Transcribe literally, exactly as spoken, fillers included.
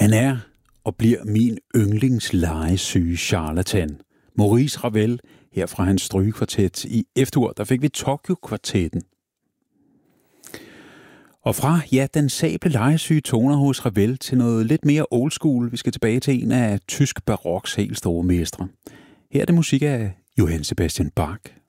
Han er og bliver min yndlingslegesyge charlatan. Maurice Ravel, her fra hans strygekvartet i F-dur, der fik vi Tokyo-kvartetten. Og fra, ja, den sable legesyge toner hos Ravel til noget lidt mere old school. Vi skal tilbage til en af tysk baroks helt store mestre. Her er det musik af Johann Sebastian Bach.